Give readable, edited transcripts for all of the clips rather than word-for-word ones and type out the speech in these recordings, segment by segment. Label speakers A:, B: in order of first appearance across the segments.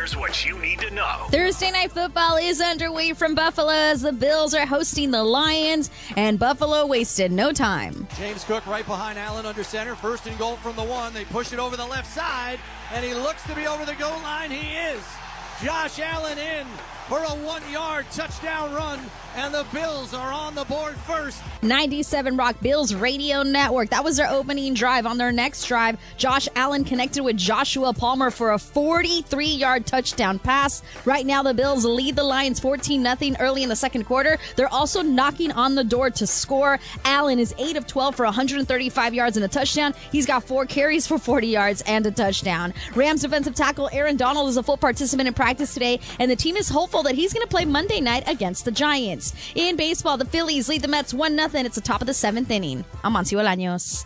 A: Here's what you need to know.
B: Thursday Night Football is underway from Buffalo as the Bills are hosting the Lions, and Buffalo wasted no time.
C: James Cook right behind Allen under center. First and goal from the 1. They push it over the left side, and he looks to be over the goal line. He is. Josh Allen in for a 1-yard touchdown run, and the Bills are on the board first.
B: 97 Rock Bills Radio Network. That was their opening drive. On their next drive, Josh Allen connected with Joshua Palmer for a 43-yard touchdown pass. Right now, the Bills lead the Lions 14-0 early in the second quarter. They're also knocking on the door to score. Allen is 8 of 12 for 135 yards and a touchdown. He's got 4 carries for 40 yards and a touchdown. Rams defensive tackle Aaron Donald is a full participant in practice today, and the team is hopeful that he's going to play Monday night against the Giants. In baseball, the Phillies lead the Mets 1-0. It's the top of the 7th inning. I'm Monty Bolaños.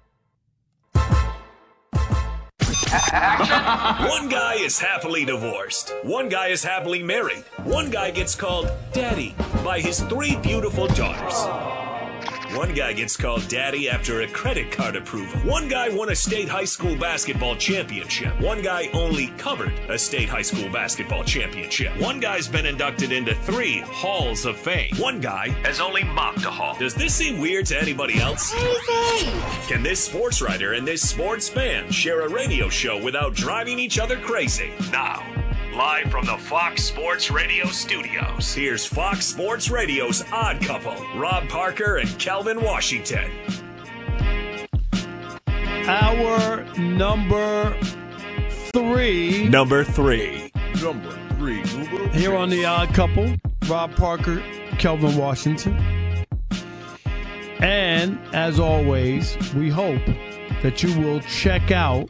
A: One guy is happily divorced. One guy is happily married. One guy gets called Daddy by his 3 beautiful daughters. One guy gets called Daddy after a credit card approval. One guy won a state high school basketball championship. One guy only covered a state high school basketball championship. One guy's been inducted into 3 halls of fame. One guy has only mopped a hall. Does this seem weird to anybody else?
B: Crazy!
A: Can this sports writer and this sports fan share a radio show without driving each other crazy? Now, live from the Fox Sports Radio studios, here's Fox Sports Radio's Odd Couple, Rob Parker and Kelvin Washington.
D: Our number 3. Here on the Odd Couple, Rob Parker, Kelvin Washington. And, as always, we hope that you will check out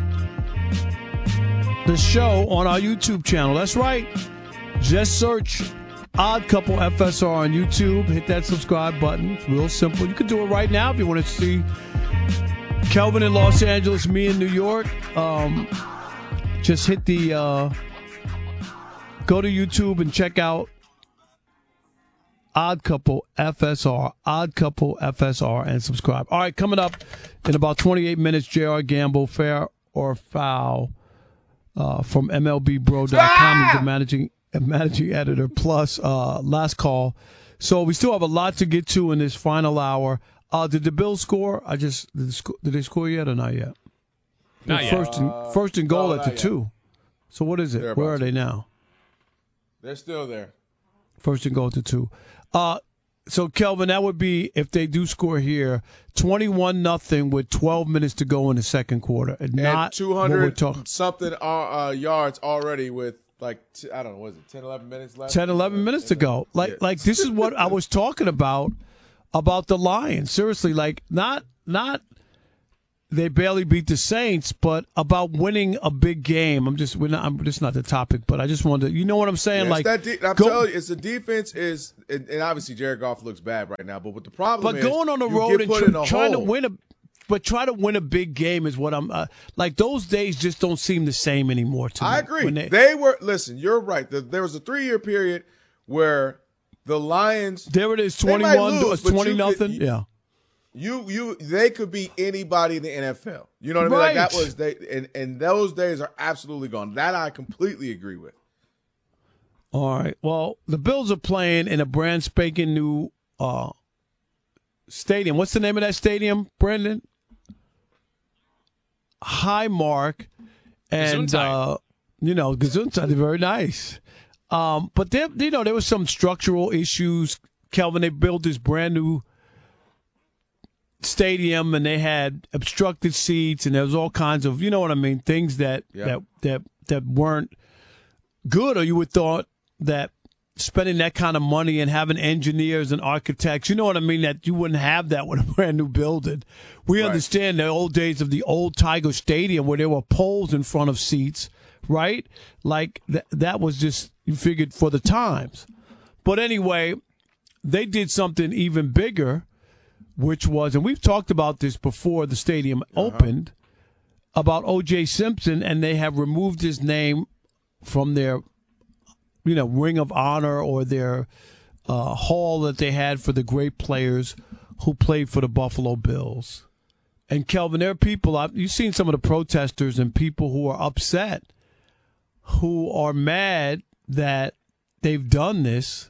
D: the show on our YouTube channel. That's right. Just search Odd Couple FSR on YouTube. Hit that subscribe button. Real simple. You can do it right now if you want to see Kelvin in Los Angeles, me in New York. Just hit the go to YouTube and check out Odd Couple FSR. Odd Couple FSR and subscribe. All right, coming up in about 28 minutes, J.R. Gamble, fair or foul. From MLBBro.com, the managing editor, plus last call. So we still have a lot to get to in this final hour. Did the Bills score? Did they score yet or not yet?
E: Not yet.
D: First and goal at the
E: yet.
D: 2. So what is it? Where are they now?
E: They're still there.
D: First and goal at the 2. So, Kelvin, that would be, if they do score here, 21-0 with 12 minutes to go in the second quarter. And not
E: 200-something yards already with, like, I don't know, what is it, 10, 11 minutes left?
D: 10, 11 minutes to go. Like this is what I was talking about the Lions. Seriously, like, not they barely beat the Saints, but about winning a big game. This is not the topic, but I just wanted to, you know what I'm saying?
E: Yeah, I'm telling you, it's the defense is, and obviously Jared Goff looks bad right now, but what the problem is,
D: going on the road and trying to win a big game is what I'm like. Those days just don't seem the same anymore to me.
E: I agree. Listen, you're right. There was a 3-year period where the Lions.
D: There it is, 20-0. Yeah.
E: They could be anybody in the NFL. You know what I mean? Like that was and those days are absolutely gone. That I completely agree with.
D: All right. Well, the Bills are playing in a brand spanking new stadium. What's the name of that stadium, Brendan? Highmark. And Gesundheit, very nice. But there was some structural issues. Kelvin, they built this brand new stadium and they had obstructed seats and there was all kinds of, you know what I mean, things that weren't good, or you would thought that spending that kind of money and having engineers and architects, you know what I mean, that you wouldn't have that with a brand new building. We understand the old days of the old Tiger Stadium where there were poles in front of seats, right? Like that was just, you figured, for the times. But anyway, they did something even bigger, which was, and we've talked about this before the stadium opened, about O.J. Simpson, and they have removed his name from their, Ring of Honor or their hall that they had for the great players who played for the Buffalo Bills. And Kelvin, there are people, you've seen some of the protesters and people who are upset who are mad that they've done this.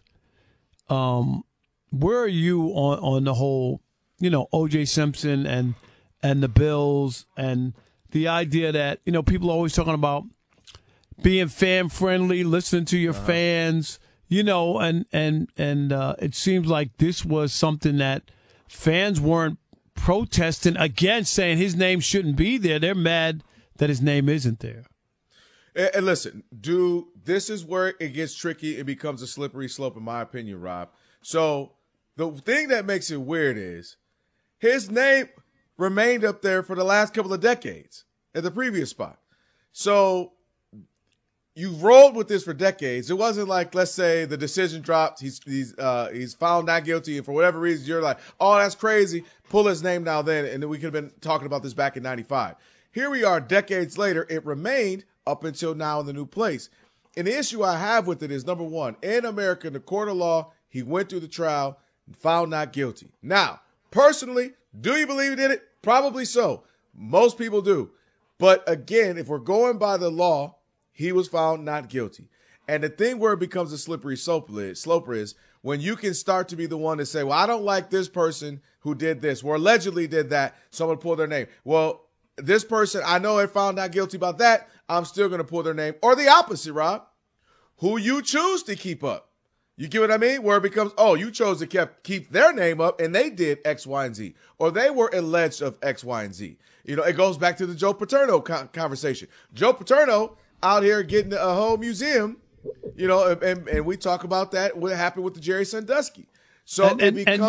D: Where are you on the whole, O.J. Simpson and the Bills and the idea that, people are always talking about being fan friendly, listening to your fans, and it seems like this was something that fans weren't protesting against, saying his name shouldn't be there. They're mad that his name isn't there.
E: And listen, this is where it gets tricky. It becomes a slippery slope, in my opinion, Rob. So the thing that makes it weird is his name remained up there for the last couple of decades at the previous spot. So you've rolled with this for decades. It wasn't like, let's say the decision dropped, he's found not guilty, and for whatever reason you're like, oh, that's crazy, pull his name now then, and then we could have been talking about this back in 95. Here we are decades later, it remained up until now in the new place. And the issue I have with it is, number one, in America, in the court of law, he went through the trial and found not guilty. Now, personally, do you believe he did it? Probably so. Most people do. But again, if we're going by the law, he was found not guilty. And the thing where it becomes a slippery slope is when you can start to be the one to say, well, I don't like this person who did this, or allegedly did that, someone pull their name. Well, this person, I know they found not guilty about that, I'm still going to pull their name. Or the opposite, Rob. Who you choose to keep up. You get what I mean? Where it becomes, oh, you chose to keep their name up and they did X, Y, and Z. Or they were alleged of X, Y, and Z. It goes back to the Joe Paterno conversation. Joe Paterno out here getting a whole museum, and we talk about that, what happened with the Jerry Sandusky. So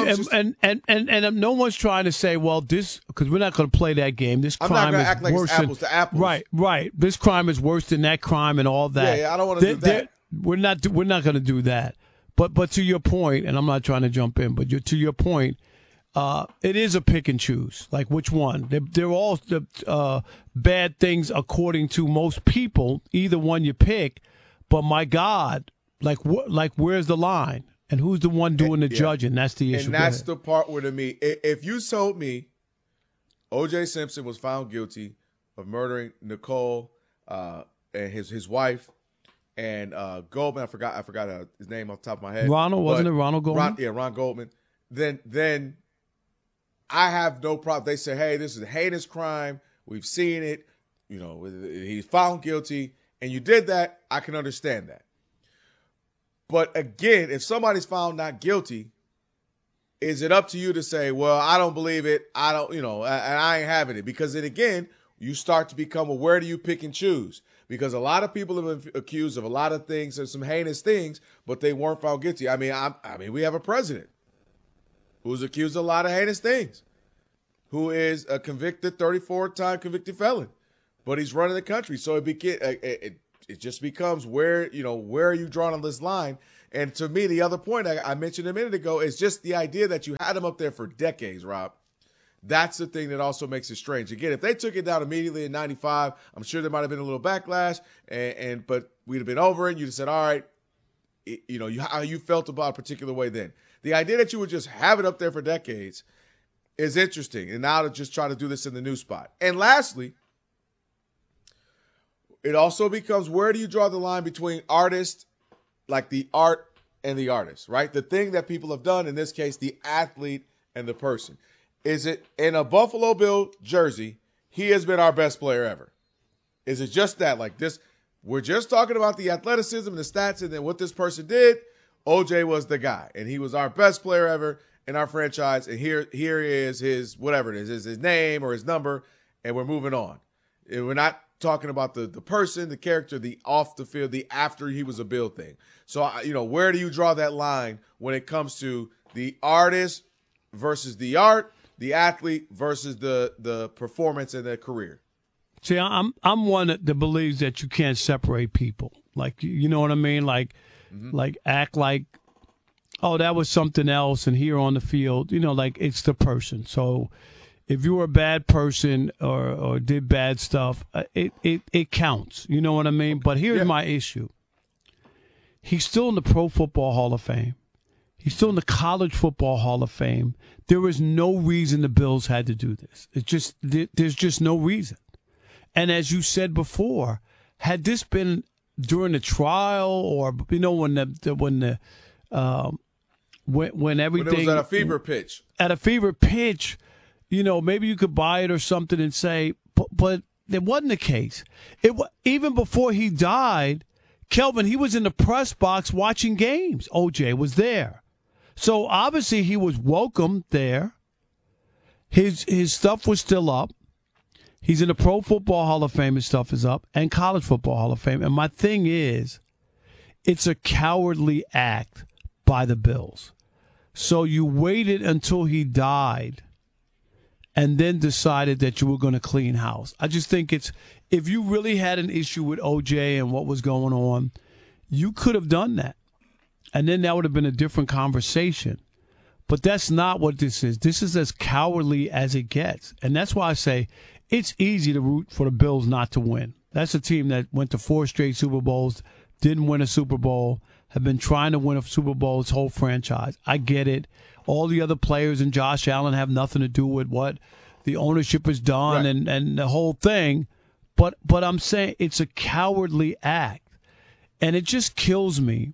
D: and no one's trying to say, well, this, because we're not going to play that game. This crime
E: I'm not going
D: is
E: to act like
D: worse
E: it's apples to apples.
D: Right. This crime is worse than that crime and all that.
E: Yeah, I don't want to do that.
D: We're not going to do that. But to your point, and I'm not trying to jump in, but to your point, it is a pick and choose. Like which one? They're all bad things according to most people. Either one you pick, but my God, like where's the line? And who's the one doing the judging? That's the issue.
E: And that's the part where, to me, if you told me O.J. Simpson was found guilty of murdering Nicole and his wife and Goldman, I forgot his name off the top of my head.
D: Wasn't it Ronald Goldman?
E: Ron Goldman. Then I have no problem. They say, hey, this is a heinous crime. We've seen it. He's found guilty. And you did that. I can understand that. But again, if somebody's found not guilty, is it up to you to say, well, I don't believe it. I don't, and I ain't having it? Because then again, you start to become, well, where do you pick and choose? Because a lot of people have been accused of a lot of things and some heinous things, but they weren't found guilty. I mean, we have a president who's accused of a lot of heinous things, who is a convicted 34-time convicted felon, but he's running the country. So it just becomes where are you drawing on this line? And to me, the other point I mentioned a minute ago is just the idea that you had him up there for decades, Rob. That's the thing that also makes it strange. Again, if they took it down immediately in 95, I'm sure there might have been a little backlash, but we'd have been over it. You'd have said, all right, how you felt about a particular way then. The idea that you would just have it up there for decades is interesting. And now to just try to do this in the new spot. And lastly, it also becomes, where do you draw the line between artists, like the art, and the artist, right? The thing that people have done, in this case, the athlete and the person. Is it in a Buffalo Bill jersey, he has been our best player ever? Is it just that? Like this, we're just talking about the athleticism and the stats and then what this person did. OJ was the guy, and he was our best player ever in our franchise. And here is his, whatever it is his name or his number, and we're moving on. And we're not talking about the person, the character, the off the field, the after he was a Bill thing. So, where do you draw that line when it comes to the artist versus the art, the athlete versus the performance and the career?
D: See, I'm one that believes that you can't separate people. Like, you know what I mean? Like, like act like, oh, that was something else, and here on the field, like it's the person. So if you were a bad person or did bad stuff, it counts. You know what I mean? But here's my issue. He's still in the Pro Football Hall of Fame. He's still in the College Football Hall of Fame. There is no reason the Bills had to do this. There's just no reason. And as you said before, had this been during the trial, or when everything,
E: when it was at a fever pitch.
D: At a fever pitch, maybe you could buy it or something and say, but that wasn't the case. Even before he died, Kelvin, he was in the press box watching games. OJ was there. So obviously he was welcome there. His stuff was still up. He's in the Pro Football Hall of Fame. His stuff is up, and College Football Hall of Fame. And my thing is, it's a cowardly act by the Bills. So you waited until he died and then decided that you were going to clean house. I just think if you really had an issue with OJ and what was going on, you could have done that. And then that would have been a different conversation. But that's not what this is. This is as cowardly as it gets. And that's why I say it's easy to root for the Bills not to win. That's a team that went to 4 straight Super Bowls, didn't win a Super Bowl, have been trying to win a Super Bowl its whole franchise. I get it. All the other players and Josh Allen have nothing to do with what the ownership has done, right, and the whole thing. But I'm saying it's a cowardly act. And it just kills me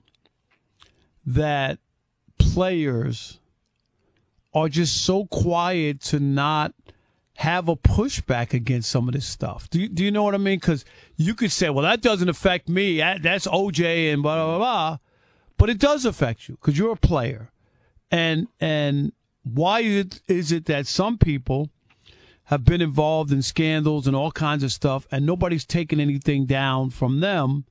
D: that players are just so quiet to not have a pushback against some of this stuff. Do you know what I mean? Because you could say, well, that doesn't affect me. That's OJ and blah, blah, blah. But it does affect you because you're a player. And why is it that some people have been involved in scandals and all kinds of stuff, and nobody's taken anything down from them?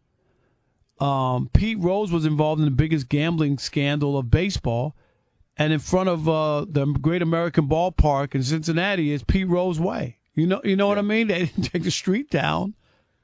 D: Pete Rose was involved in the biggest gambling scandal of baseball, and in front of the Great American Ballpark in Cincinnati is Pete Rose Way. You know what I mean? They didn't take the street down.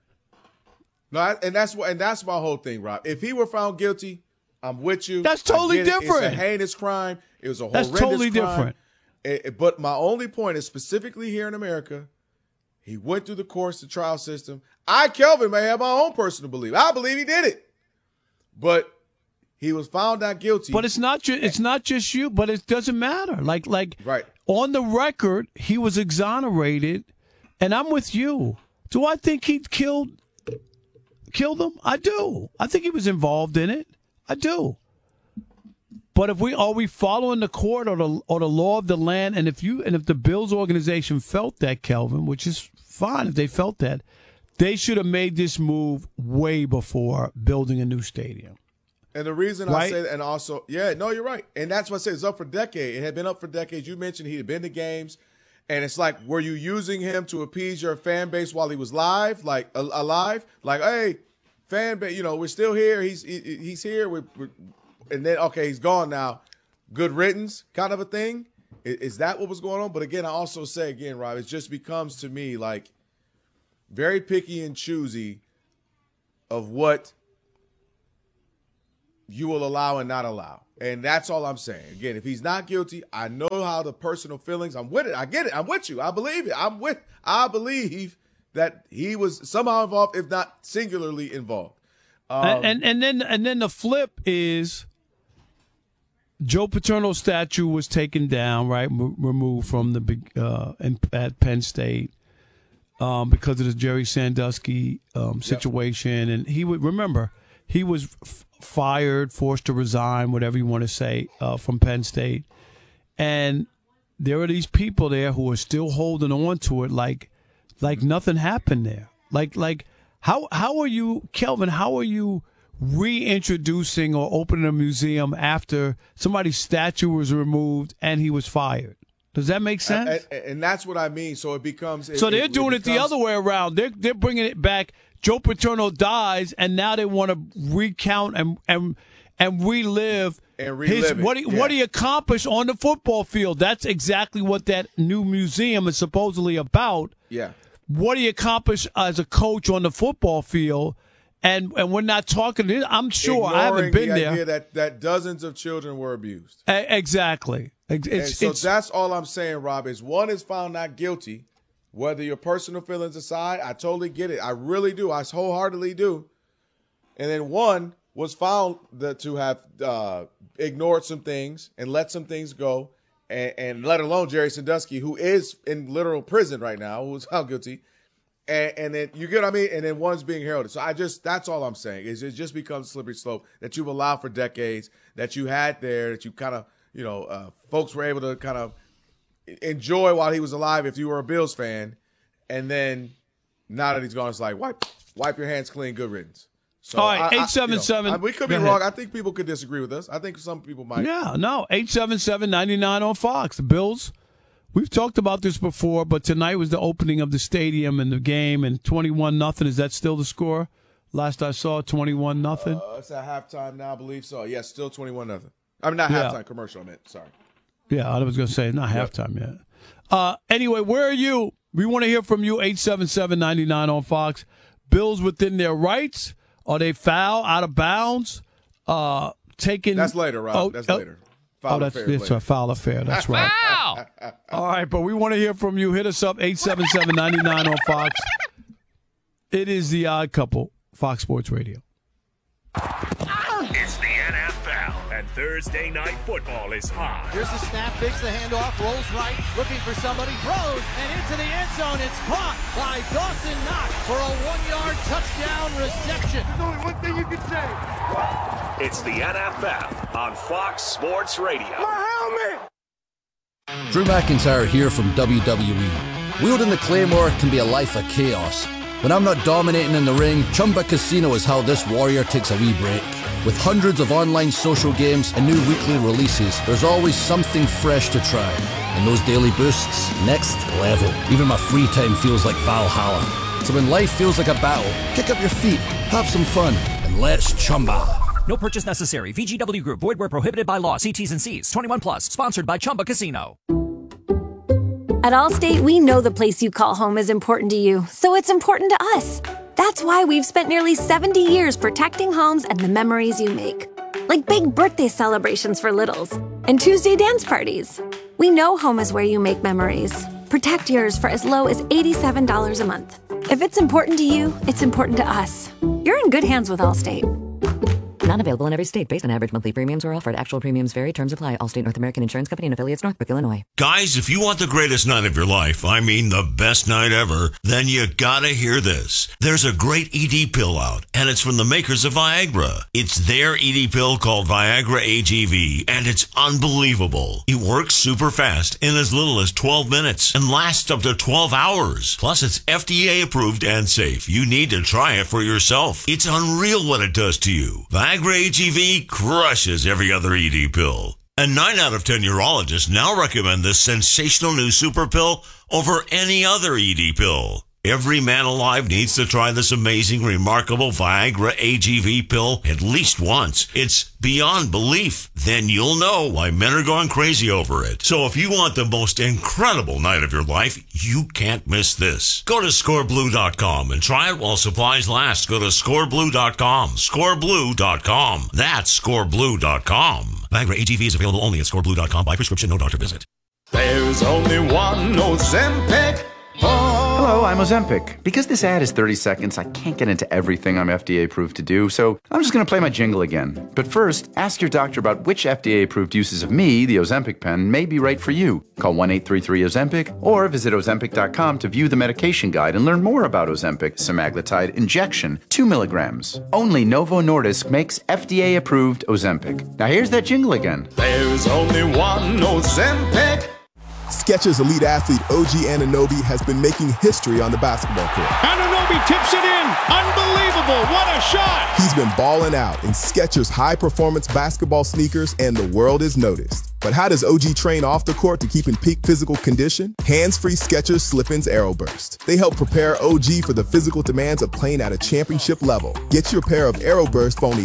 E: No, and that's my whole thing, Rob. If he were found guilty, I'm with you.
D: That's totally different.
E: It's a heinous crime. It was a
D: horrendous
E: crime. That's totally
D: different.
E: But my only point is specifically here in America, he went through the course, the trial system. Kelvin, may have my own personal belief. I believe he did it. But he was found not guilty.
D: But it's not just you, but it doesn't matter. Like
E: right.
D: On the record, he was exonerated, and I'm with you. Do I think he killed him? I do. I think he was involved in it. I do. But are we following the court or the law of the land? And if the Bills organization felt that, Kelvin, which is fine if they felt that, they should have made this move way before building a new stadium.
E: And the reason I say that, and also, you're right. And that's why I say it's up for decades. It had been up for decades. You mentioned he had been to games. And it's like, were you using him to appease your fan base while he was alive? Like, hey, fan base, we're still here. He's here. And then, okay, he's gone now. Good riddance kind of a thing. Is that what was going on? But again, I also say again, Rob, it just becomes to me like very picky and choosy of what you will allow and not allow. And that's all I'm saying. Again, if he's not guilty, I know how the personal feelings, I'm with it. I get it. I'm with you. I believe it. I believe that he was somehow involved, if not singularly involved.
D: And then the flip is Joe Paterno's statue was taken down, right? Removed from at Penn State because of the Jerry Sandusky situation. Yep. And he was fired, forced to resign, whatever you want to say, from Penn State. And there are these people there who are still holding on to it like nothing happened there. Like how are you, Kelvin, how are you reintroducing or opening a museum after somebody's statue was removed and he was fired? Does that make sense?
E: And that's what I mean. So it becomes.
D: They're doing it the other way around. They're bringing it back. Joe Paterno dies, and now they want to recount and relive what he accomplished on the football field. That's exactly what that new museum is supposedly about.
E: Yeah.
D: What he accomplished as a coach on the football field. And we're not talking. I'm sure I haven't been there.
E: Idea that dozens of children were abused.
D: Exactly.
E: So that's all I'm saying, Rob. Is one is found not guilty, whether your personal feelings aside. I totally get it. I really do. I wholeheartedly do. And then one was found to have ignored some things and let some things go, and let alone Jerry Sandusky, who is in literal prison right now, who's found guilty. And then you get what I mean? And then one's being heralded. So that's all I'm saying is it just becomes a slippery slope that you've allowed for decades, that you had there, that you kind of, folks were able to kind of enjoy while he was alive if you were a Bills fan. And then now that he's gone, it's like, wipe your hands clean, good riddance. So
D: all right, 877.
E: We could be wrong. I think people could disagree with us. I think some people might.
D: Yeah, no, 877-99 on Fox. The Bills, we've talked about this before, but tonight was the opening of the stadium and the game, and 21-0. Is that still the score? Last I saw, 21-0.
E: It's at halftime now, I believe so. Yes, still 21-0. I mean, not halftime, commercial, I meant. Sorry.
D: Yeah, I was going to say, not halftime yet. Anyway, where are you? We want to hear from you, 877-99 on Fox. Bills within their rights? Are they foul, out of bounds? Taking
E: That's later, Rob. That's later.
D: It's a foul affair. That's right.
F: Foul!
D: All right, but we want to hear from you. Hit us up, 877-99 on Fox. It is the Odd Couple, Fox Sports Radio.
A: It's the NFL, and Thursday Night Football is on.
C: Here's the snap, fakes the handoff, rolls right, looking for somebody, throws, and into the end zone. It's caught by Dawson Knox for a 1-yard touchdown reception.
G: There's only one thing you can say.
A: It's the NFL on Fox Sports Radio.
G: My helmet!
H: Drew McIntyre here from WWE. Wielding the Claymore can be a life of chaos. When I'm not dominating in the ring, Chumba Casino is how this warrior takes a wee break. With hundreds of online social games and new weekly releases, there's always something fresh to try. And those daily boosts, next level. Even my free time feels like Valhalla. So when life feels like a battle, kick up your feet, have some fun, and let's Chumba.
I: No purchase necessary. VGW Group. Void where prohibited by law. See T's and C's. 21 plus. Sponsored by Chumba Casino.
J: At Allstate, we know the place you call home is important to you, so it's important to us. That's why we've spent nearly 70 years protecting homes and the memories you make. Like big birthday celebrations for littles and Tuesday dance parties. We know home is where you make memories. Protect yours for as low as $87 a month. If it's important to you, it's important to us. You're in good hands with Allstate.
K: Not available in every state based on average monthly premiums or offered. Actual premiums vary. Terms apply. Allstate North American Insurance Company and affiliates, Northbrook, Illinois.
L: Guys, if you want the greatest night of your life, I mean the best night ever, then you gotta hear this. There's a great ED pill out, and it's from the makers of Viagra. It's their ED pill called Viagra AGV, and it's unbelievable. It works super fast in as little as 12 minutes and lasts up to 12 hours. Plus, it's FDA approved and safe. You need to try it for yourself. It's unreal what it does to you. Viagra AGV crushes every other ED pill. And 9 out of 10 urologists now recommend this sensational new super pill over any other ED pill. Every man alive needs to try this amazing, remarkable Viagra AGV pill at least once. It's beyond belief. Then you'll know why men are going crazy over it. So if you want the most incredible night of your life, you can't miss this. Go to scoreblue.com and try it while supplies last. Go to scoreblue.com. Scoreblue.com. That's scoreblue.com. Viagra AGV is available only at scoreblue.com by prescription, no doctor visit.
G: There's only one Ozempic.
M: Hello, I'm Ozempic. Because this ad is 30 seconds, I can't get into everything I'm FDA approved to do, so I'm just going to play my jingle again. But first, ask your doctor about which FDA approved uses of me, the Ozempic pen, may be right for you. Call 1-833-OZEMPIC or visit Ozempic.com to view the medication guide and learn more about Ozempic semaglutide injection, 2 milligrams. Only Novo Nordisk makes FDA approved Ozempic. Now here's that jingle again.
G: There's only one Ozempic.
N: Skechers elite athlete OG Anunoby has been making history on the basketball court.
D: Anunoby tips it in. Unbelievable. What a shot.
N: He's been balling out in Skechers high-performance basketball sneakers, and the world is noticed. But how does OG train off the court to keep in peak physical condition? Hands-free Skechers Slip-ins Aeroburst. They help prepare OG for the physical demands of playing at a championship level. Get your pair of Aeroburst for only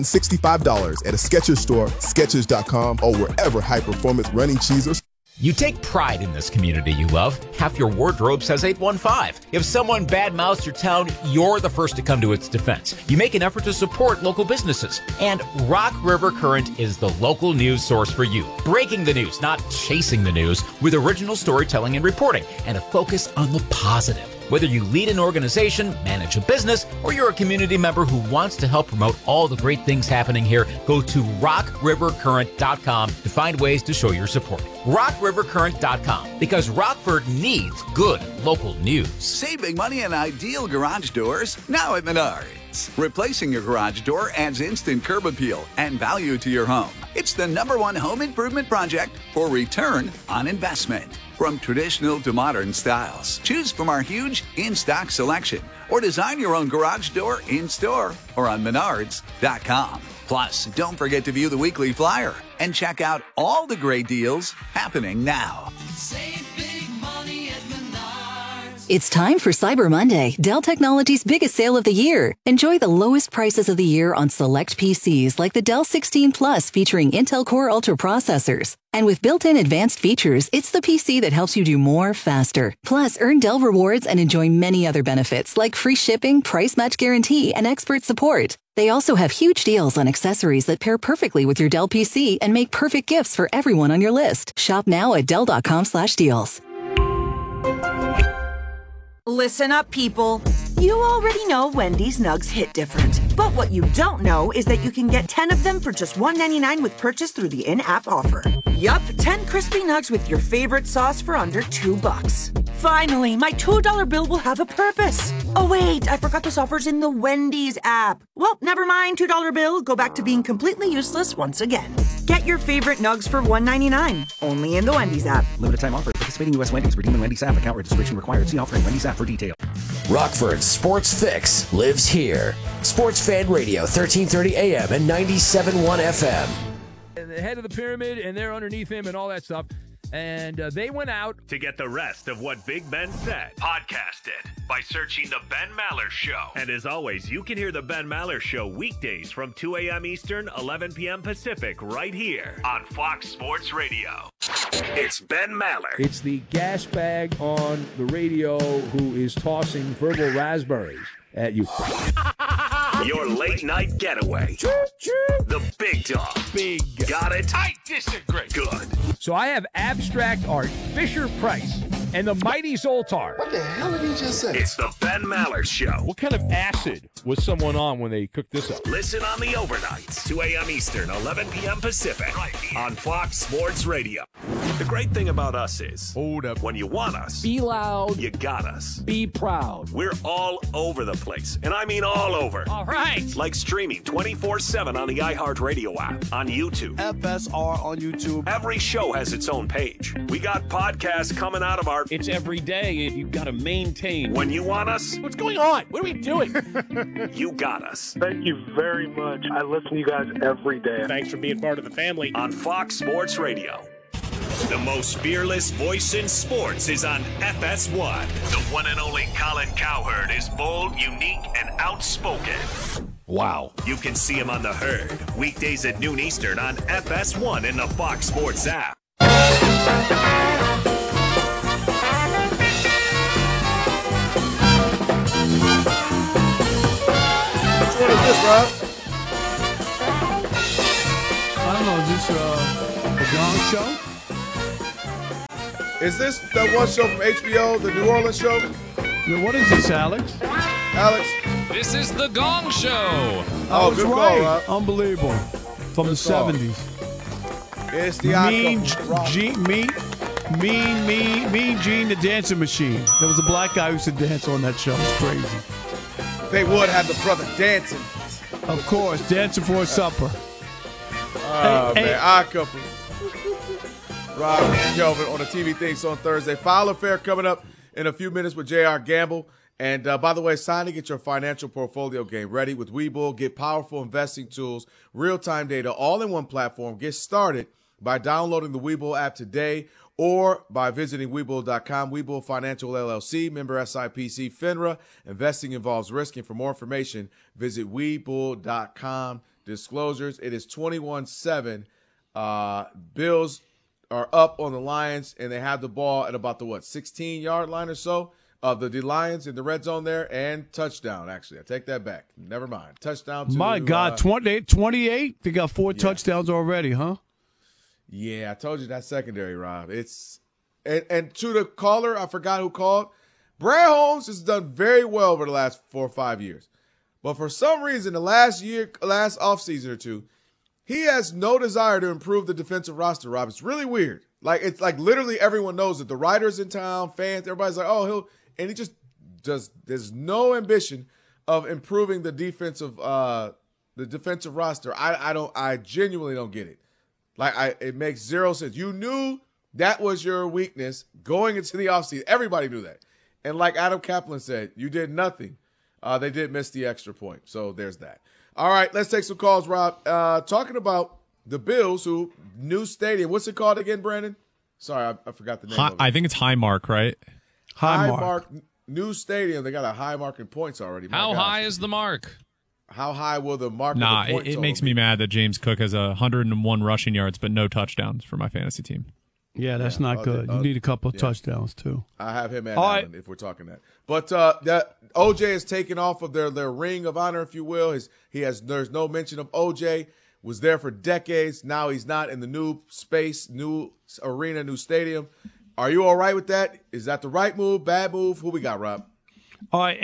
N: $165 at a Skechers store, Skechers.com, or wherever high-performance running shoes are.
O: You take pride in this community you love. Half your wardrobe says 815. If someone badmouths your town, you're the first to come to its defense. You make an effort to support local businesses. And Rock River Current is the local news source for you. Breaking the news, not chasing the news, with original storytelling and reporting, and a focus on the positive. Whether you lead an organization, manage a business, or you're a community member who wants to help promote all the great things happening here, go to rockrivercurrent.com to find ways to show your support. rockrivercurrent.com, because Rockford needs good local news.
F: Save big money on ideal garage doors now at Menards. Replacing your garage door adds instant curb appeal and value to your home. It's the #1 home improvement project for return on investment. From traditional to modern styles, choose from our huge in-stock selection or design your own garage door in-store or on Menards.com. Plus, don't forget to view the weekly flyer and check out all the great deals happening now.
P: Save big money at Menards.
Q: It's time for Cyber Monday, Dell Technologies' biggest sale of the year. Enjoy the lowest prices of the year on select PCs like the Dell 16 Plus featuring Intel Core Ultra processors. And with built-in advanced features, it's the PC that helps you do more faster. Plus, earn Dell rewards and enjoy many other benefits like free shipping, price match guarantee, and expert support. They also have huge deals on accessories that pair perfectly with your Dell PC and make perfect gifts for everyone on your list. Shop now at Dell.com/deals.
R: Listen up, people. You already know Wendy's Nugs hit different. But what you don't know is that you can get 10 of them for just $1.99 with purchase through the in-app offer. Yup, 10 crispy nugs with your favorite sauce for under $2. Finally, my $2 bill will have a purpose. Oh wait, I forgot this offer's in the Wendy's app. Well, never mind, $2 bill. Go back to being completely useless once again. Get your favorite nugs for $1.99, only in the Wendy's app.
I: Limited time offer. Participating U.S. Wendy's. Redeem in Wendy's app. Account registration required. See offer in Wendy's app for detail.
S: Rockford's Sports Fix lives here. Sports Fan Radio, 1330 AM and 97.1 FM.
T: And the head of the pyramid, and they're underneath him and all that stuff. And they went out
A: to get the rest of what Big Ben said. Podcast it by searching The Ben Maller Show. And as always, you can hear The Ben Maller Show weekdays from 2 a.m. Eastern, 11 p.m. Pacific, right here on Fox Sports Radio. It's Ben Maller.
T: It's the gas bag on the radio who is tossing verbal raspberries at you.
A: Your late night getaway. The big dog.
T: Big.
A: Got it?
T: I disagree.
A: Good.
T: So I have abstract art, Fisher Price, and the Mighty Zoltar.
A: What the hell did he just say? It's the Ben Maller Show.
T: What kind of acid was someone on when they cooked this up?
A: Listen on the overnights, 2 a.m. Eastern, 11 p.m. Pacific, right here on Fox Sports Radio. The great thing about us is,
T: hold up,
A: when you want us,
T: be loud,
A: you got us.
T: Be proud.
A: We're all over the place, and I mean all over.
T: All right.
A: Like streaming 24/7 on the iHeartRadio app, on YouTube.
C: FSR on YouTube.
A: Every show has its own page. We got podcasts coming out of our...
T: It's every day. You've got to maintain.
A: When you want us...
T: What's going on? What are we doing?
A: You got us.
U: Thank you very much. I listen to you guys every day.
T: Thanks for being part of the family.
A: On Fox Sports Radio. The most fearless voice in sports is on FS1. The one and only Colin Cowherd is bold, unique, and outspoken.
T: Wow.
A: You can see him on The Herd, weekdays at noon Eastern on FS1 in the Fox Sports app.
E: Which one is this, Rob?
D: I don't know. Is this the Gong Show?
E: Is this that one show from HBO, the New Orleans show?
D: Yeah, what is this, Alex?
E: Alex?
V: This is the Gong Show.
E: Oh, good call, Rob.
D: Unbelievable. From the
E: call.
D: 70s.
E: It's the
D: Mean Gene, the Dancing Machine. There was a black guy who used to dance on that show. It's crazy.
E: They would have the brother dancing.
D: Of course, dancing for a supper.
E: Oh, man. Odd couple. Rob and Kelvin on the TV Things on Thursday. File Affair coming up in a few minutes with J.R. Gamble. And by the way, it's time to get your financial portfolio game ready with Webull. Get powerful investing tools, real-time data, all in one platform. Get started by downloading the Webull app today or by visiting Webull.com. Webull Financial LLC, member SIPC, FINRA. Investing involves risk. And for more information, visit Webull.com. Disclosures, it is 21-7. Bills are up on the Lions, and they have the ball at about the, 16-yard line or so of the Lions in the red zone there, and touchdown, actually. I take that back. Never mind. Touchdown to
D: My God, 28? They got 4 touchdowns already, huh?
E: Yeah, I told you that secondary, Rob. It's and to the caller, I forgot who called, Brad Holmes has done very well over the last 4 or 5 years. But for some reason, the last offseason or two, he has no desire to improve the defensive roster, Rob. It's really weird. Like, it's like literally everyone knows it. The writers in town, fans, everybody's like, oh, and he just does. There's no ambition of improving the defensive roster. I genuinely don't get it. It makes zero sense. You knew that was your weakness going into the offseason. Everybody knew that. And like Adam Kaplan said, you did nothing. They did miss the extra point. So there's that. All right, let's take some calls, Rob. Talking about the Bills, who new stadium. What's it called again, Brandon? Sorry, I forgot the name of it.
B: I think it's Highmark, right?
E: Highmark new stadium. They got a high mark in points already.
V: How high is the mark?
E: How high will the mark of the points
B: it makes me mad that James Cook has 101 rushing yards but no touchdowns for my fantasy team.
D: Yeah, that's not good. You need a couple of touchdowns, too.
E: I have him at Allen if we're talking that. But that OJ is taken off of their ring of honor, if you will. There's no mention of OJ. Was there for decades. Now he's not in the new space, new arena, new stadium. Are you all right with that? Is that the right move, bad move? Who we got, Rob?
D: All right,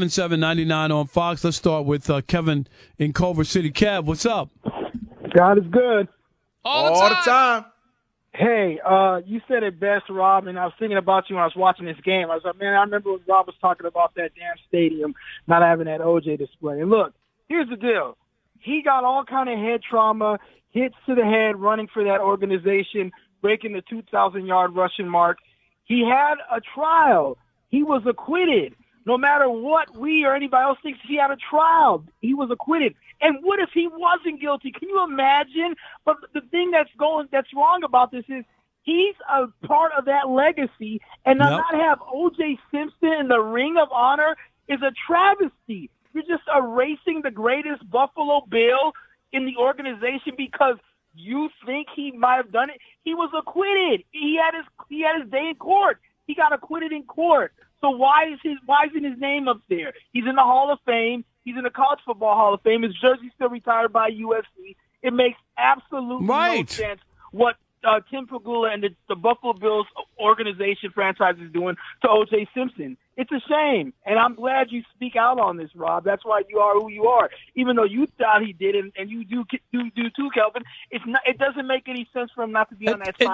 D: 877-99 on Fox. Let's start with Kevin in Culver City. Kev, what's up?
U: God is good.
V: All the time.
U: Hey, you said it best, Rob, and I was thinking about you when I was watching this game. I was like, man, I remember when Rob was talking about that damn stadium not having that OJ display. And look, here's the deal. He got all kind of head trauma, hits to the head running for that organization, breaking the 2,000-yard rushing mark. He had a trial. He was acquitted. No matter what we or anybody else thinks, he had a trial. He was acquitted. And what if he wasn't guilty? Can you imagine? But the thing that's wrong about this is he's a part of that legacy, and to not have O.J. Simpson in the Ring of Honor is a travesty. You're just erasing the greatest Buffalo Bill in the organization because you think he might have done it. He was acquitted. He had his day in court. He got acquitted in court. So why isn't his name up there? He's in the Hall of Fame. He's in the College Football Hall of Fame. His jersey's still retired by UFC. It makes absolutely no sense what Tim Pegula and the Buffalo Bills organization franchise is doing to O.J. Simpson. It's a shame, and I'm glad you speak out on this, Rob. That's why you are who you are. Even though you thought he did, and you do too, Kelvin. It doesn't make any sense for him not to be on that.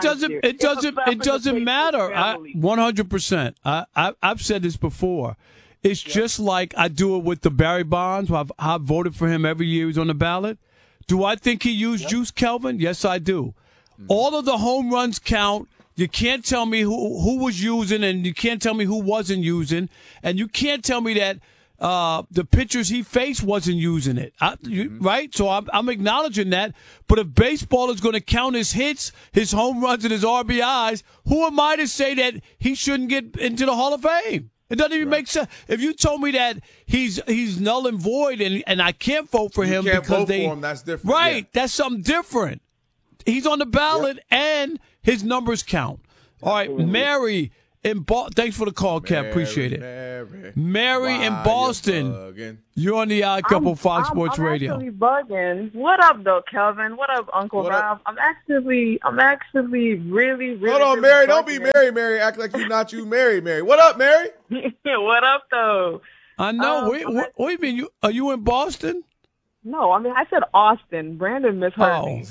D: It doesn't matter. 100%. I've said this before. It's just like I do it with the Barry Bonds. I've voted for him every year he's on the ballot. Do I think he used juice, Kelvin? Yes, I do. All of the home runs count. You can't tell me who was using, and you can't tell me who wasn't using, and you can't tell me that the pitchers he faced wasn't using it. Right? So I'm acknowledging that. But if baseball is going to count his hits, his home runs, and his RBIs, who am I to say that he shouldn't get into the Hall of Fame? It doesn't even make sense. If you told me that he's null and void and I can't vote for him because
E: vote for him, that's different.
D: Right. Yeah. That's something different. He's on the ballot and his numbers count. All right, Mary in Boston. Thanks for the call, Kev. Appreciate it. Mary in Boston. You're on the Odd Couple Fox Sports Radio.
H: I'm actually bugging. What up, though, Kelvin? What up, Uncle Rob? I'm actually really.
E: Hold on, Mary. Don't be Mary. Act like you're not you, Mary. What up, Mary?
H: What up, though?
D: I know. What do you mean? Are you in Boston?
H: No, I mean I said Austin. Brandon misheard me.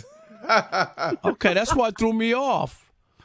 D: Okay, that's what threw me off.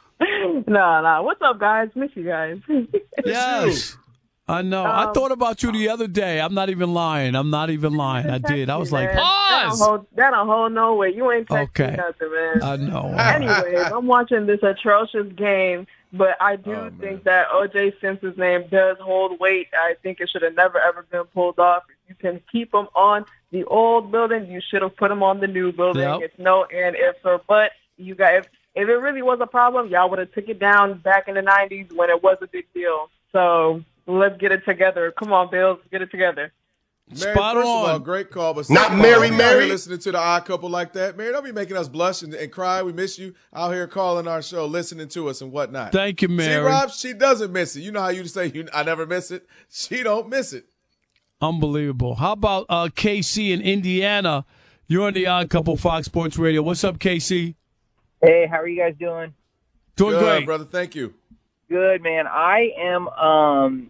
H: No. What's up, guys? Miss you guys.
D: Yes. I know. I thought about you the other day. I'm not even lying. I did. I was like,
H: pause. That don't hold no way. You ain't texting nothing, man.
D: I know.
H: Anyways, I'm watching this atrocious game, but I do think that O.J. Simpson's name does hold weight. I think it should have never, ever been pulled off. If you can keep him on the old building, you should have put him on the new building. Yep. It's no and if or but. You guys, if it really was a problem, y'all would have took it down back in the 90s when it was a big deal. So let's get it together. Come on, Bills, get it together.
E: Mary, first of all, great call, but
G: not Mary.
E: Listening to the Odd Couple like that, Mary, don't be making us blush and cry. We miss you out here calling our show, listening to us and whatnot.
D: Thank you, Mary.
E: See, Rob, she doesn't miss it. You know how you say I never miss it. She don't miss it.
D: Unbelievable. How about KC in Indiana? You're on the Odd Couple Fox Sports Radio. What's up, KC?
W: Hey, how are you guys doing?
D: Doing great,
E: brother. Thank you.
W: Good, man. I am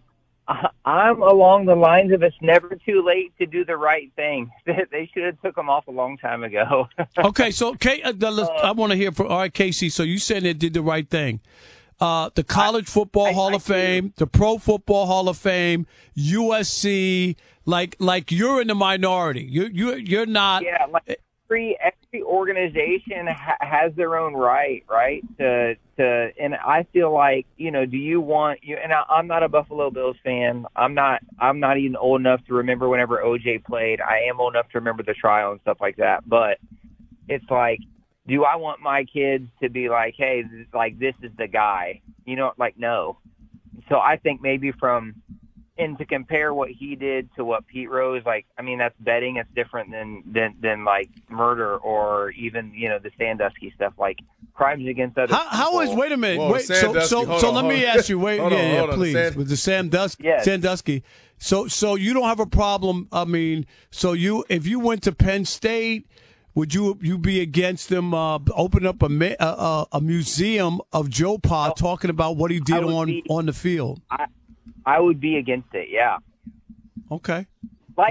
J: I'm along the lines of it's never too late to do the right thing. They should have took them off a long time ago.
D: Okay, so I want to hear from all right, Casey. So you said they did the right thing. The College Football Hall of Fame, the Pro Football Hall of Fame, USC. Like you're in the minority. You're not.
J: Yeah, like every organization has their own right to. And I feel like, do you want you? And I'm not a Buffalo Bills fan. I'm not even old enough to remember whenever OJ played. I am old enough to remember the trial and stuff like that. But it's like, do I want my kids to be like, hey, this is the guy? No. So I think maybe and to compare what he did to what Pete Rose, that's betting. It's different than like murder or even, the Sandusky stuff, like crimes against other people.
D: How is, wait a minute.
E: Whoa,
D: wait, so let me ask you, wait, please, with the Sandusky. So you don't have a problem. I mean, if you went to Penn State, would you be against them opening up a museum of Joe Pa talking about what he did on the field?
J: I would be against it. Yeah.
D: Okay.
J: I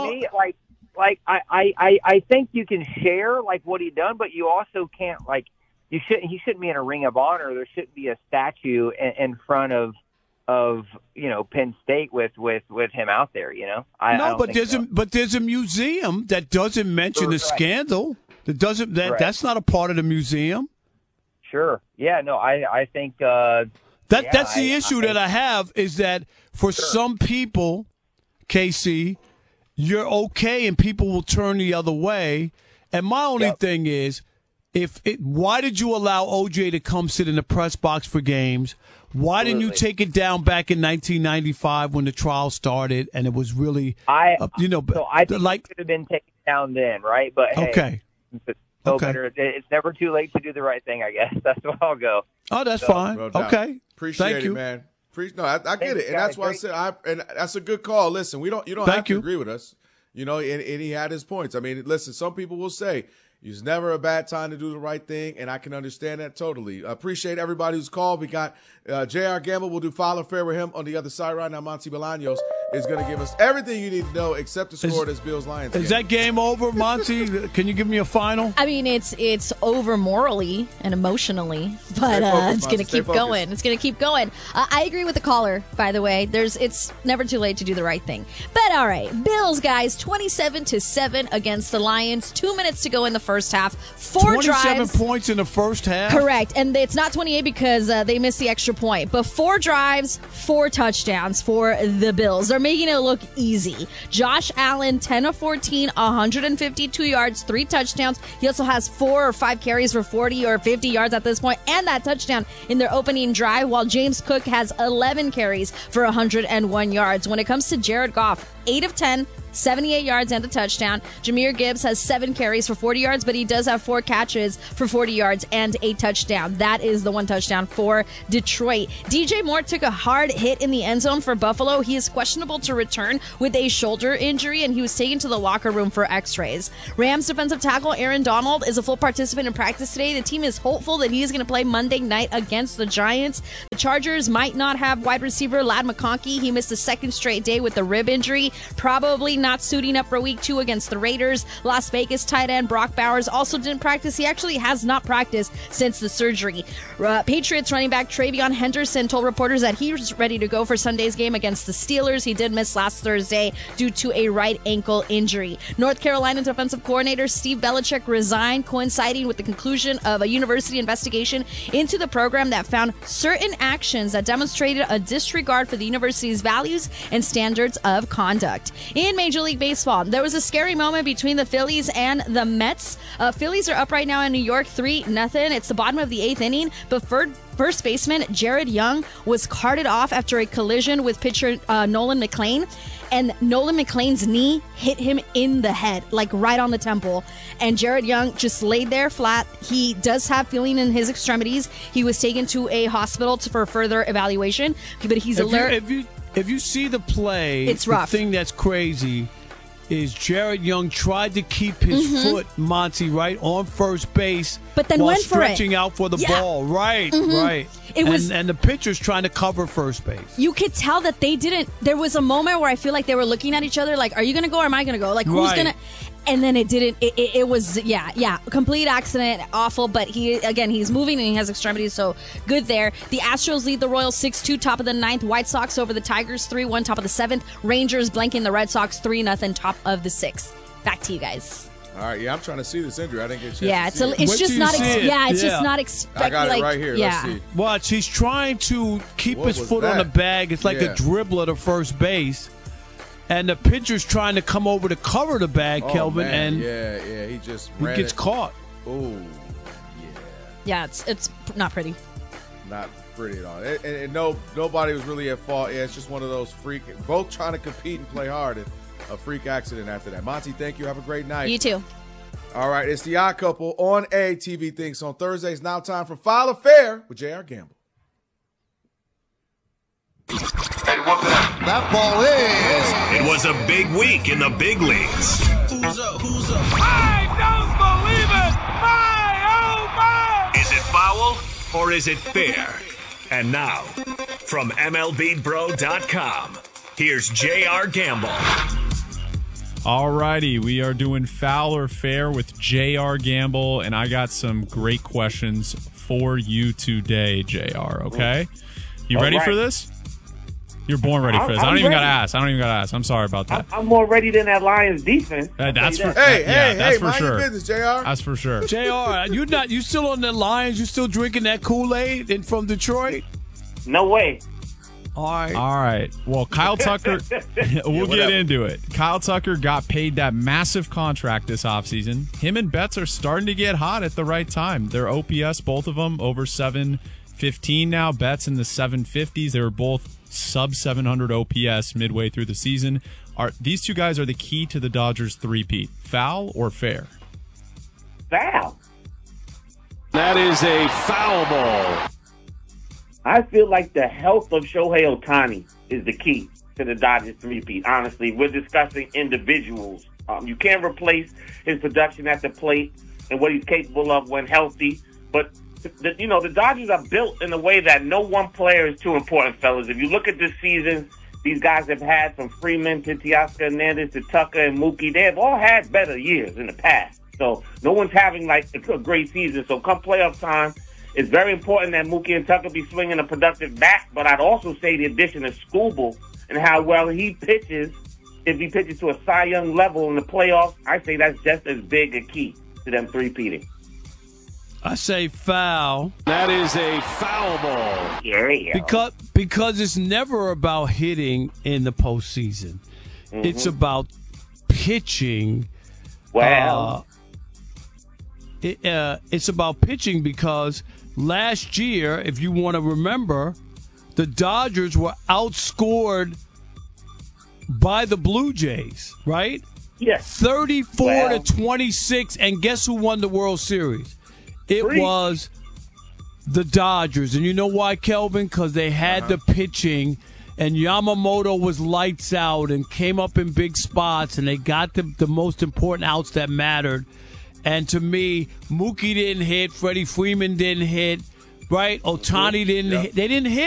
J: think you can share what he done, but you also can't he shouldn't be in a Ring of Honor. There shouldn't be a statue in front of Penn State with him out there.
D: But there's a museum that doesn't mention the scandal. That's not a part of the museum.
J: Sure. Yeah. No. I think.
D: That's the issue that I have is that for some people, KC, you're okay and people will turn the other way. And my only thing is, why did you allow OJ to come sit in the press box for games? Why didn't you take it down back in 1995 when the trial started and it was really,
J: So I think it could have been taken down then, right? But hey,
D: okay.
J: It's never too late to do the right thing, I guess. That's where I'll go.
D: Oh, that's fine. Okay.
E: Appreciate
D: Thank you,
E: man. I get it, and that's why I said and that's a good call. Listen, you don't have to agree with us, and he had his points. I mean, listen, some people will say it's never a bad time to do the right thing, and I can understand that totally. Appreciate everybody who's called. We got J.R. Gamble. We'll do File Affair with him on the other side right now. Monty Bolaños is going to give us everything you need to know except the score of this Bills-Lions game.
D: Is that game over, Monty? Can you give me a final?
K: I mean, it's over morally and emotionally, but it's going to keep going. It's going to keep going. I agree with the caller, by the way. It's never too late to do the right thing. But all right, Bills, guys, 27-7 against the Lions. 2 minutes to go in the first half. 4 drives.
D: 27 points in the first half?
K: Correct. And it's not 28 because they missed the extra point. But 4 drives, 4 touchdowns for the Bills. They're making it look easy. Josh Allen, 10 of 14, 152 yards, 3 touchdowns. He also has 4 or 5 carries for 40 or 50 yards at this point, and that touchdown in their opening drive, while James Cook has 11 carries for 101 yards. When it comes to Jared Goff, 8 of 10, 78 yards and a touchdown. Jahmyr Gibbs has 7 carries for 40 yards, but he does have 4 catches for 40 yards and a touchdown. That is the 1 touchdown for Detroit. DJ Moore took a hard hit in the end zone for Buffalo. He is questionable to return with a shoulder injury, and he was taken to the locker room for x-rays. Rams defensive tackle Aaron Donald is a full participant in practice today. The team is hopeful that he is going to play Monday night against the Giants. The Chargers might not have wide receiver Ladd McConkey. He missed a 2nd straight day with a rib injury. Probably not suiting up for week 2 against the Raiders. Las Vegas tight end Brock Bowers also didn't practice. He actually has not practiced since the surgery. Patriots running back Travion Henderson told reporters that he was ready to go for Sunday's game against the Steelers. He did miss last Thursday due to a right ankle injury. North Carolina defensive coordinator Steve Belichick resigned, coinciding with the conclusion of a university investigation into the program that found certain actions that demonstrated a disregard for the university's values and standards of conduct. In Major League Baseball, there was a scary moment between the Phillies and the Mets. Phillies are up right now in New York 3-0. It's the bottom of the 8th inning, but first baseman Jared Young was carted off after a collision with pitcher Nolan McLean, and Nolan McLean's knee hit him in the head, like right on the temple, and Jared Young just laid there flat. He does have feeling in his extremities. He was taken to a hospital for further evaluation, but he's alert.
D: If you see the play,
K: it's rough.
D: The thing that's crazy is Jared Young tried to keep his foot, Monty, right on first base,
K: but then
D: while
K: went for it,
D: stretching out for the ball. Right, right.
K: It was,
D: and the pitcher's trying to cover first base.
K: you could tell that they didn't. There was a moment where I feel like they were looking at each other, like, "Are you going to go or am I going to go? Like, who's
D: Right.
K: going to?" And then it didn't. It was complete accident, awful. But he's moving and he has extremities, so good there. The Astros lead the Royals 6-2, top of the 9th. White Sox over the Tigers 3-1, top of the 7th. Rangers blanking the Red Sox 3-0, top of the 6th. Back to you guys.
E: All right, I'm trying to see this injury. I didn't get a chance
K: Yeah,
E: to
K: it's
E: see it.
K: it's just not. It's just not expected.
E: I got it right here.
K: Yeah.
E: Let's see.
D: Watch, he's trying to keep
E: What
D: his
E: was
D: foot on the
E: that?
D: bag. It's like
E: Yeah.
D: a dribbler to first base. And the pitcher's trying to come over to cover the bag,
E: Oh,
D: Kelvin,
E: man.
D: and
E: yeah, he just
D: he
E: ran
D: gets
E: it.
D: caught.
E: Ooh,
K: Yeah, it's not pretty.
E: not pretty at all. And nobody was really at fault. Yeah, it's just one of those both trying to compete and play hard, and a freak accident after that. Monty, thank you. Have a great night.
K: You too.
E: All right, it's the Odd Couple on ATV Thinks on Thursdays. Now time for File Affair with J.R. Gamble.
G: That ball is.
A: It was a big week in the big leagues.
G: Who's up? I don't believe it! My, oh my!
A: Is it foul or is it fair? And now, from MLBBro.com, here's J.R. Gamble.
B: Alrighty, we are doing Foul or Fair with J.R. Gamble, and I got some great questions for you today, J.R., okay? You ready for this? You're born ready for this. I don't even got to ask. I'm sorry about that.
L: I'm more ready than that Lions defense.
B: That's for
E: Hey,
B: for
E: mind
B: sure.
E: your business, JR.
B: That's for sure.
D: JR, you still on the Lions? You still drinking that Kool-Aid from Detroit?
L: No way.
D: All
B: right. Well, Kyle Tucker, we'll get into it. Kyle Tucker got paid that massive contract this offseason. Him and Betts are starting to get hot at the right time. Their OPS, both of them, over 715 now. Betts in the 750s. They were both sub 700 OPS midway through the season. These two guys are the key to the Dodgers three-peat. Foul or fair?
L: Foul.
T: That is a foul ball.
L: I feel like the health of Shohei Ohtani is the key to the Dodgers three-peat. Honestly, we're discussing individuals. You can't replace his production at the plate and what he's capable of when healthy. But, the Dodgers are built in a way that no one player is too important, fellas. If you look at this season, these guys have had from Freeman to Teoscar Hernandez to Tucker and Mookie. They have all had better years in the past. So no one's having, a great season. So come playoff time, it's very important that Mookie and Tucker be swinging a productive bat, but I'd also say the addition of Skubal and how well he pitches, if he pitches to a Cy Young level in the playoffs, I say that's just as big a key to them three-peating.
D: I say foul.
T: That is a foul ball.
L: Yeah.
D: Because it's never about hitting in the postseason.
L: Mm-hmm.
D: It's about pitching.
L: Well,
D: it's about pitching because last year, if you want to remember, the Dodgers were outscored by the Blue Jays, right?
L: Yes.
D: 34-26, and guess who won the World Series? It was the Dodgers. And you know why, Kelvin? Because they had the pitching, and Yamamoto was lights out and came up in big spots, and they got the most important outs that mattered. And to me, Mookie didn't hit. Freddie Freeman didn't hit. Right? Ohtani didn't hit. They didn't hit.